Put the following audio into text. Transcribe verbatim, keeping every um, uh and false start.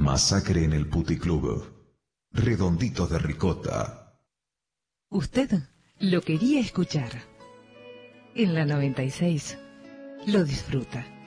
Masacre en el Puticlub. Redonditos de ricota. Usted lo quería escuchar. En la noventa y seis lo disfruta.